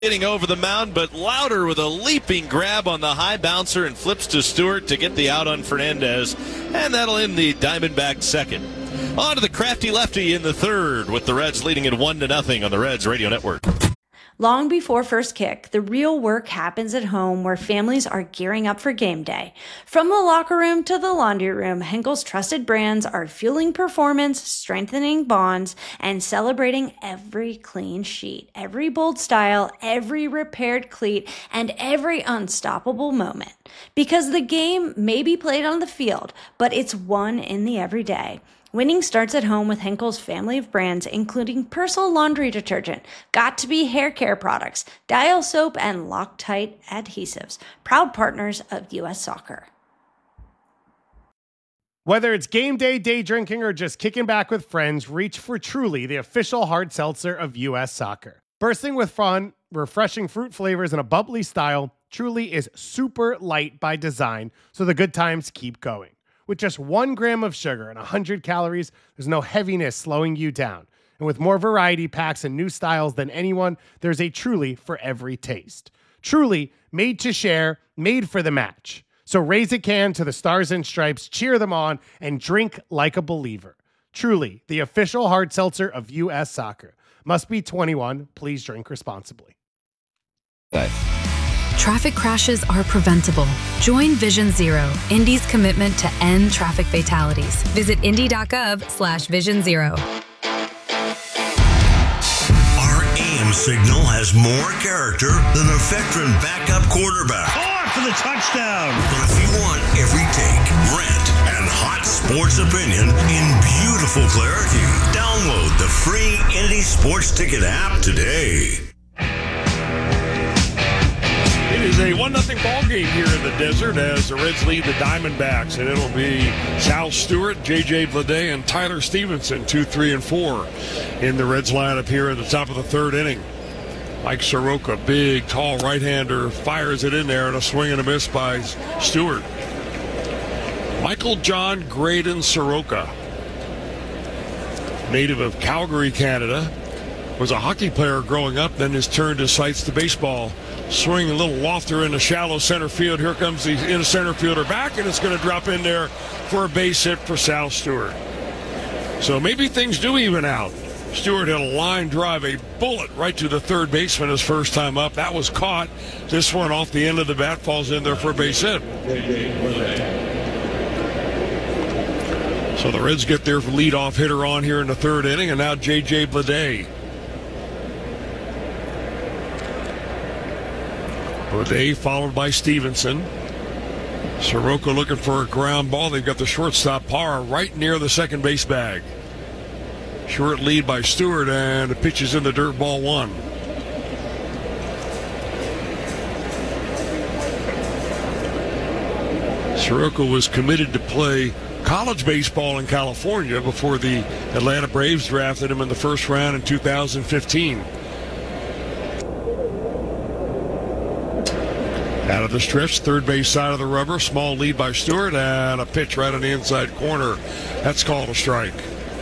Getting over the mound, but Louder with a leaping grab on the high bouncer and flips to Stewart to get the out on Fernandez, and that'll end the Diamondbacks second. On to the crafty lefty in the third, with the Reds leading it 1-0 on the Reds Radio Network. Long before first kick, the real work happens at home where families are gearing up for game day. From the locker room to the laundry room, Henkel's trusted brands are fueling performance, strengthening bonds, and celebrating every clean sheet, every bold style, every repaired cleat, and every unstoppable moment. Because the game may be played on the field, but it's won in the everyday. Winning starts at home with Henkel's family of brands, including Persil laundry detergent, Got2b hair care products, Dial soap, and Loctite adhesives, proud partners of U.S. Soccer. Whether it's game day, day drinking, or just kicking back with friends, reach for Truly, the official hard seltzer of U.S. Soccer. Bursting with fun, refreshing fruit flavors, and a bubbly style, Truly is super light by design, so the good times keep going. With just 1 gram of sugar and 100 calories, there's no heaviness slowing you down. And with more variety packs and new styles than anyone, there's a Truly for every taste. Truly, made to share, made for the match. So raise a can to the Stars and Stripes, cheer them on, and drink like a believer. Truly, the official hard seltzer of U.S. Soccer. Must be 21. Please drink responsibly. Traffic crashes are preventable. Join Vision Zero, Indy's commitment to end traffic fatalities. Visit indy.gov/Vision Zero. Our AM signal has more character than a veteran backup quarterback. For the touchdown. But if you want every take, rant, and hot sports opinion in beautiful clarity, download the free Indy Sports Ticket app today. It is a 1-0 ball game here in the desert as the Reds lead the Diamondbacks, and it'll be Sal Stewart, J.J. Bleday, and Tyler Stevenson, 2, 3, and 4 in the Reds lineup here at the top of the third inning. Mike Soroka, big, tall right-hander, fires it in there, and a swing and a miss by Stewart. Michael John Graydon Soroka, native of Calgary, Canada, was a hockey player growing up, then has turned his sights to baseball. Swing a little lofter in the shallow center field. Here comes the in center fielder back, and it's going to drop in there for a base hit for Sal Stewart. So maybe things do even out. Stewart had a line drive, a bullet right to the third baseman his first time up. That was caught. This one off the end of the bat falls in there for a base hit. So the Reds get their leadoff hitter on here in the third inning, and now J.J. Bleday. Bleday followed by Stevenson. Soroka looking for a ground ball. They've got the shortstop Parra right near the second base bag. Short lead by Stewart, and the pitch is in the dirt, ball 1. Soroka was committed to play college baseball in California before the Atlanta Braves drafted him in the first round in 2015. Out of the stretch, third base side of the rubber, small lead by Stewart, and a pitch right on the inside corner. That's called a strike.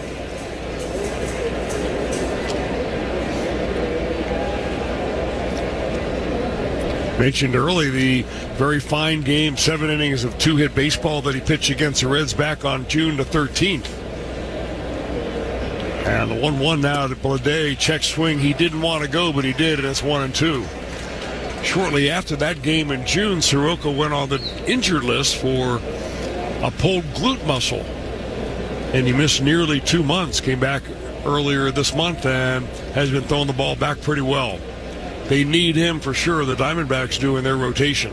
Mentioned early the very fine game, 7 innings of 2-hit baseball that he pitched against the Reds back on June the 13th. And the 1-1 now to Bleday. Check swing. He didn't want to go, but he did, and it's 1-2. Shortly after that game in June, Soroka went on the injured list for a pulled glute muscle, and he missed nearly 2 months. Came back earlier this month and has been throwing the ball back pretty well. They need him for sure, the Diamondbacks do, in their rotation.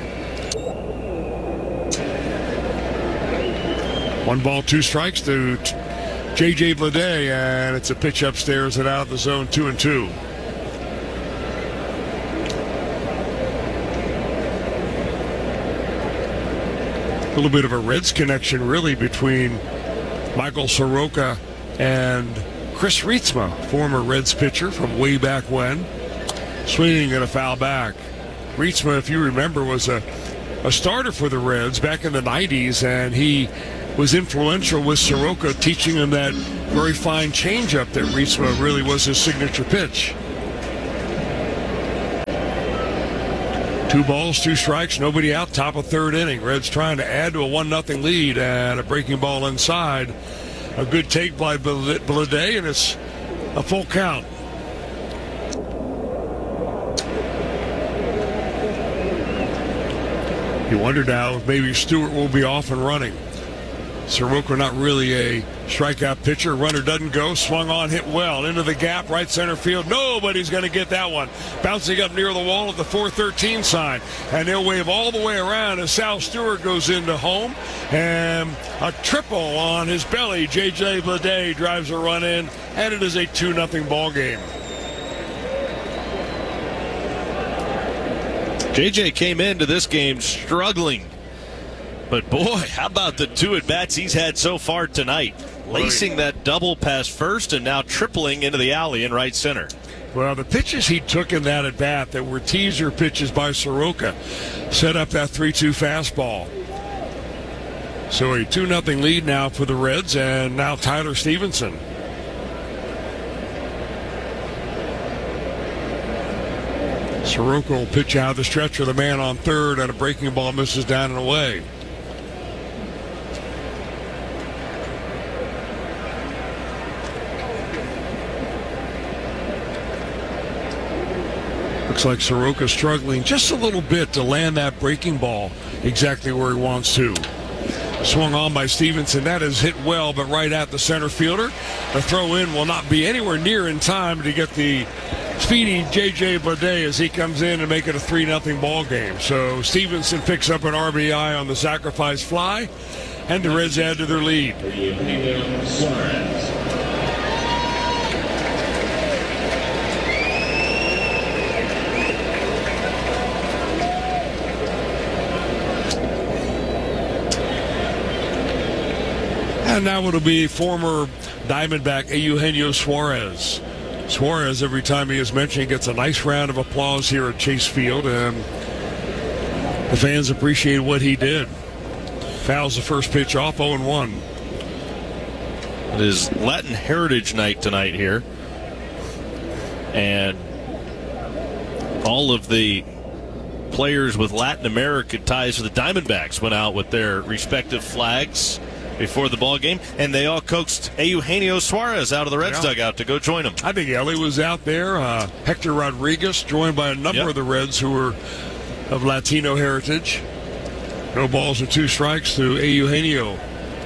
1 ball, 2 strikes to J.J. Bleday, and it's a pitch upstairs and out of the zone, 2-2. A little bit of a Reds connection, really, between Michael Soroka and Chris Rietsma, former Reds pitcher from way back when. Swinging at a foul back. Rietsma, if you remember, was a starter for the Reds back in the 90s, and he was influential with Soroka, teaching him that very fine changeup that Rietsma really was his signature pitch. 2 balls, 2 strikes, nobody out, top of third inning. Reds trying to add to a 1-0 lead, and a breaking ball inside. A good take by Bleday, and it's a full count. You wonder now if maybe Stewart will be off and running. Soroka not really a strikeout pitcher. Runner doesn't go. Swung on, hit well. Into the gap, right center field. Nobody's going to get that one. Bouncing up near the wall at the 413 sign. And they'll wave all the way around as Sal Stewart goes into home. And a triple on his belly. J.J. Bleday drives a run in. And it is a 2-0 ball game. J.J. came into this game struggling. But boy, how about the 2 at-bats he's had so far tonight? Lacing that double past first and now tripling into the alley in right center. Well, the pitches he took in that at-bat that were teaser pitches by Soroka set up that 3-2 fastball. So a 2-0 lead now for the Reds, and now Tyler Stevenson. Soroka will pitch out of the stretcher, the man on third, and a breaking ball misses down and away. Looks like Soroka struggling just a little bit to land that breaking ball exactly where he wants to. Swung on by Stevenson. That is hit well, but right at the center fielder. The throw in will not be anywhere near in time to get the speedy J.J. Bleday as he comes in and make it a 3-0 ball game. So Stevenson picks up an RBI on the sacrifice fly, and the Reds add to their lead. And now it'll be former Diamondback Eugenio Suarez. Suarez, every time he is mentioned, gets a nice round of applause here at Chase Field, and the fans appreciate what he did. Fouls the first pitch off, 0-1. It is Latin Heritage Night tonight here, and all of the players with Latin American ties to the Diamondbacks went out with their respective flags before the ball game, and they all coaxed Eugenio Suarez out of the Reds dugout to go join them. I think Ellie was out there. Hector Rodriguez, joined by a number of the Reds who were of Latino heritage. No balls and 2 strikes to Eugenio.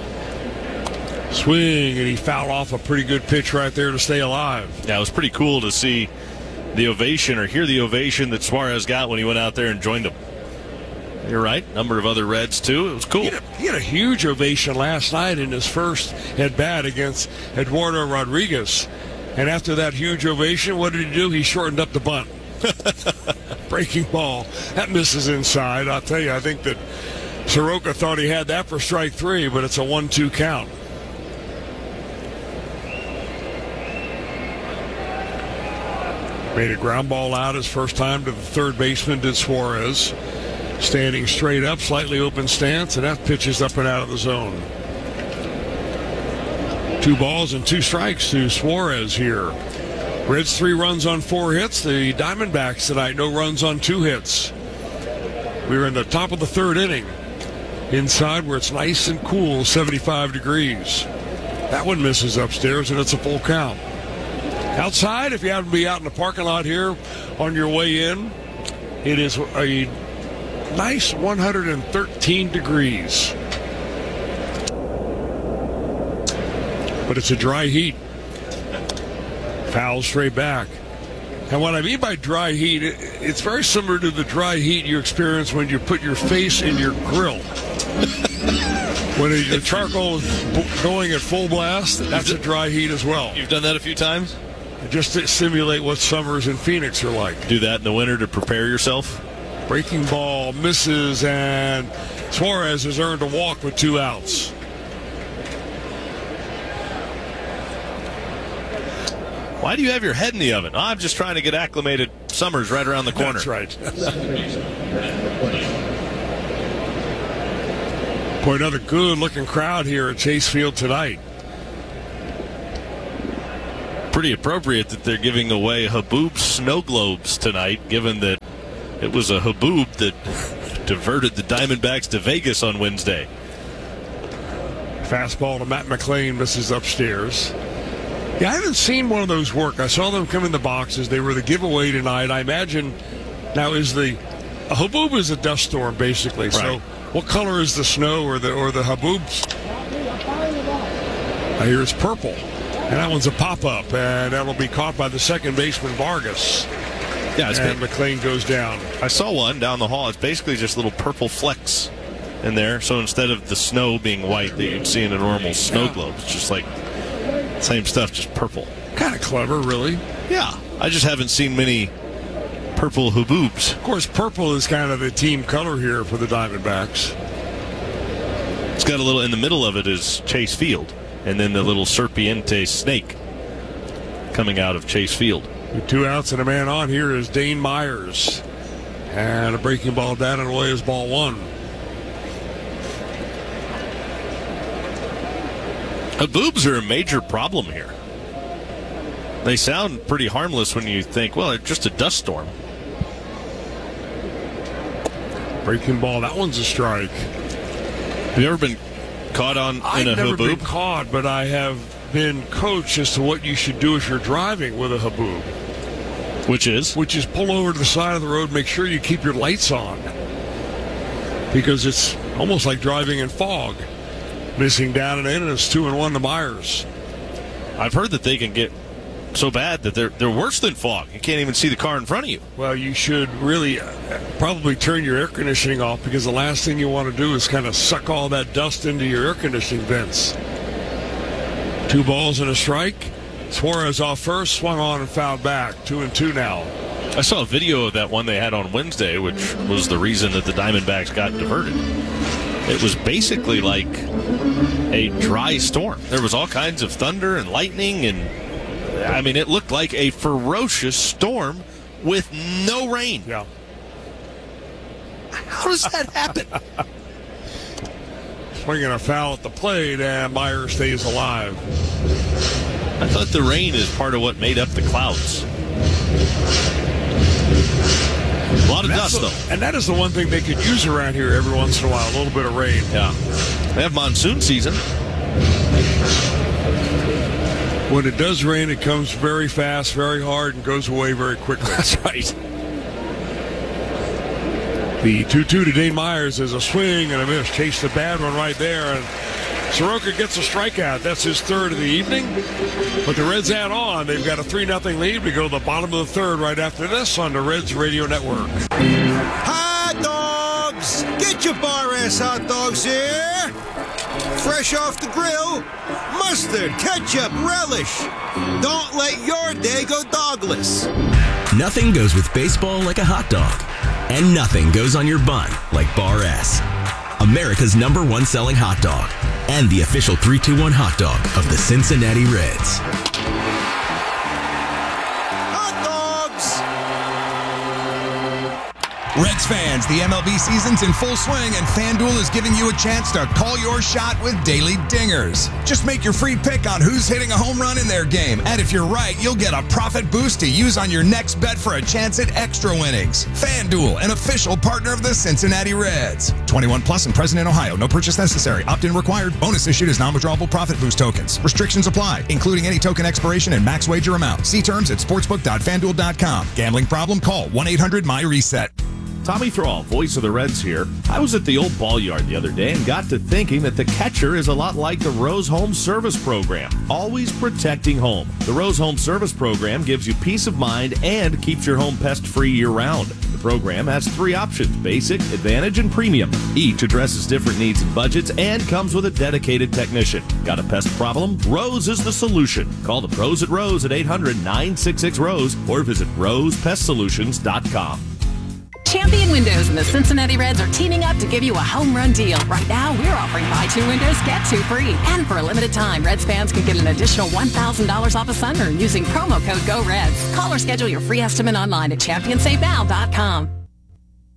Swing, and he fouled off a pretty good pitch right there to stay alive. Yeah, it was pretty cool to see the ovation, or hear the ovation that Suarez got when he went out there and joined them. You're right. Number of other Reds, too. It was cool. He had a huge ovation last night in his first at-bat against Eduardo Rodriguez. And after that huge ovation, what did he do? He shortened up the bunt. Breaking ball. That misses inside. I'll tell you, I think that Soroka thought he had that for strike 3, but it's a 1-2 count. Made a ground ball out his first time to the third baseman, did Suarez. Standing straight up, slightly open stance, and that pitch is up and out of the zone. 2 balls and 2 strikes to Suarez here. Reds 3 runs on 4 hits. The Diamondbacks tonight, no runs on 2 hits. We're in the top of the third inning. Inside where it's nice and cool, 75 degrees. That one misses upstairs, and it's a full count. Outside, if you happen to be out in the parking lot here on your way in, it is a nice 113 degrees. But it's a dry heat. Foul straight back. And what I mean by dry heat, it's very similar to the dry heat you experience when you put your face in your grill. When the charcoal is going at full blast, that's a dry heat as well. You've done that a few times? Just to simulate what summers in Phoenix are like. Do that in the winter to prepare yourself? Breaking ball misses, and Suarez has earned a walk with 2 outs. Why do you have your head in the oven? I'm just trying to get acclimated. Summer's right around the corner. That's right. Boy, another good-looking crowd here at Chase Field tonight. Pretty appropriate that they're giving away Haboob snow globes tonight, given that It was a haboob that diverted the Diamondbacks to Vegas on Wednesday. Fastball to Matt McLain, misses upstairs. Yeah, I haven't seen one of those work. I saw them come in the boxes. They were the giveaway tonight. I imagine now a haboob is a dust storm, basically. Right. So what color is the snow or the haboobs? I hear it's purple. And that one's a pop-up, and that'll be caught by the second baseman, Vargas. Yeah, and McLain goes down. I saw one down the hall. It's basically just little purple flecks in there. So instead of the snow being white that you'd see in a normal snow globe, it's just like same stuff, just purple. Kind of clever, really. Yeah, I just haven't seen many purple haboobs. Of course, purple is kind of the team color here for the Diamondbacks. It's got a little, in the middle of it is Chase Field, and then the little serpiente snake coming out of Chase Field. With 2 outs and a man on, here is Dane Myers. And a breaking ball down and away is ball 1. Haboobs are a major problem here. They sound pretty harmless when you think, well, it's just a dust storm. Breaking ball, that one's a strike. Have you ever been caught in a haboob? I've never been caught, but I have been coached as to what you should do if you're driving with a haboob. Which is? Which is pull over to the side of the road, make sure you keep your lights on. Because it's almost like driving in fog. Missing down and in, and it's 2-1 to Myers. I've heard that they can get so bad that they're worse than fog. You can't even see the car in front of you. Well, you should really probably turn your air conditioning off, because the last thing you want to do is kind of suck all that dust into your air conditioning vents. 2 balls and a strike. Suarez off first, swung on and fouled back. 2-2 now. I saw a video of that one they had on Wednesday, which was the reason that the Diamondbacks got diverted. It was basically like a dry storm. There was all kinds of thunder and lightning, and I mean, it looked like a ferocious storm with no rain. Yeah. How does that happen? Swinging a foul at the plate, and Myers stays alive. I thought the rain is part of what made up the clouds. A lot of dust, though. And that is the one thing they could use around here every once in a while, a little bit of rain. Yeah. They have monsoon season. When it does rain, it comes very fast, very hard, and goes away very quickly. That's right. The 2-2 to Dane Myers is a swing and a miss. Chased the bad one right there, and Soroka gets a strikeout. That's his third of the evening. But the Reds add on. They've got a 3-0 lead. We go to the bottom of the third right after this on the Reds Radio Network. Hot dogs! Get your bar ass hot dogs here! Fresh off the grill, mustard, ketchup, relish. Don't let your day go dogless. Nothing goes with baseball like a hot dog. And nothing goes on your bun like Bar S. America's #1 selling hot dog. And the official 3-2-1 hot dog of the Cincinnati Reds. Reds fans, the MLB season's in full swing, and FanDuel is giving you a chance to call your shot with daily dingers. Just make your free pick on who's hitting a home run in their game, and if you're right, you'll get a profit boost to use on your next bet for a chance at extra winnings. FanDuel, an official partner of the Cincinnati Reds. 21 plus and present in Ohio. No purchase necessary. Opt-in required. Bonus issued as non-withdrawable profit boost tokens. Restrictions apply, including any token expiration and max wager amount. See terms at sportsbook.fanduel.com. Gambling problem? Call 1-800-MY-RESET. Tommy Thrall, voice of the Reds here. I was at the old ball yard the other day and got to thinking that the catcher is a lot like the Rose Home Service Program, always protecting home. The Rose Home Service Program gives you peace of mind and keeps your home pest-free year-round. The program has 3 options, Basic, Advantage, and Premium. Each addresses different needs and budgets and comes with a dedicated technician. Got a pest problem? Rose is the solution. Call the pros at Rose at 800-966-ROSE or visit rosepestsolutions.com. Champion Windows and the Cincinnati Reds are teaming up to give you a home run deal. Right now, we're offering buy 2 windows, get 2 free. And for a limited time, Reds fans can get an additional $1,000 off a sunroom using promo code GOREDS. Call or schedule your free estimate online at championsavenow.com.